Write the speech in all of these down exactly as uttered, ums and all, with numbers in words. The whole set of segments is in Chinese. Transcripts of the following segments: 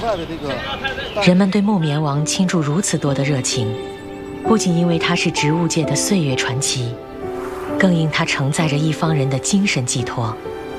人们对木棉王倾注如此多的热情，不仅因为它是植物界的岁月传奇，更因它承载着一方人的精神寄托。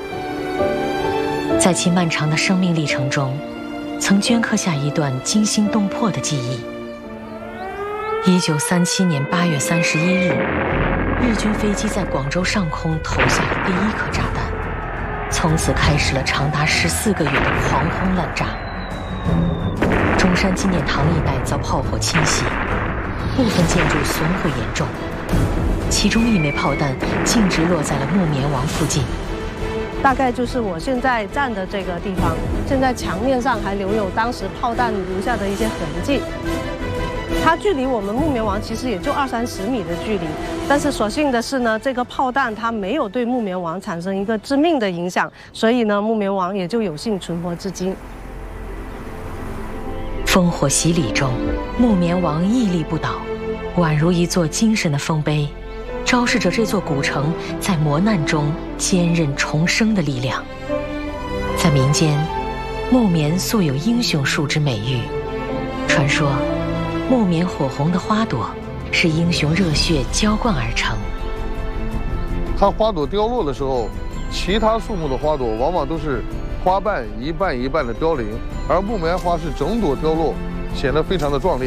在其漫长的生命历程中，曾镌刻下一段惊心动魄的记忆。一九三七年八月三十一日，日军飞机在广州上空投下了第一颗炸弹，从此开始了长达十四个月的狂轰滥炸。中山纪念堂一带遭炮火侵袭，部分建筑损毁严重，其中一枚炮弹径直落在了木棉王附近。 大概就是我现在站的这个地方，现在墙面上还留有当时炮弹留下的一些痕迹。它距离我们木棉王其实也就二三十米的距离，但是所幸的是呢，这个炮弹它没有对木棉王产生一个致命的影响，所以呢，木棉王也就有幸存活至今。 烽火洗礼中，木棉王屹立不倒，宛如一座精神的丰碑，昭示着这座古城在磨难中坚韧重生的力量。在民间，木棉素有英雄树之美誉，传说木棉火红的花朵是英雄热血浇灌而成。 它花朵凋落的时候，其他树木的花朵往往都是花瓣一瓣一瓣的凋零，而木棉花是整朵凋落，显得非常的壮烈。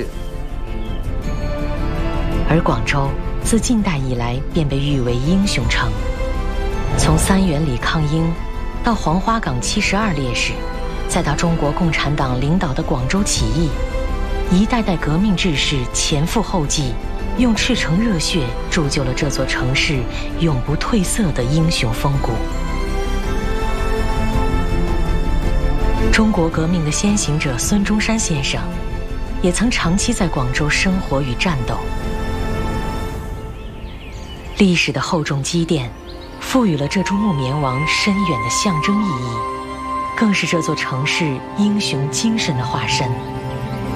而广州自近代以来便被誉为英雄城，从三元里抗英，到黄花岗七十二烈士，再到中国共产党领导的广州起义，一代代革命志士前赴后继，用赤诚热血铸就了这座城市永不褪色的英雄风骨。中国革命的先行者孙中山先生，也曾长期在广州生活与战斗。历史的厚重积淀，赋予了这株木棉王深远的象征意义，更是这座城市英雄精神的化身。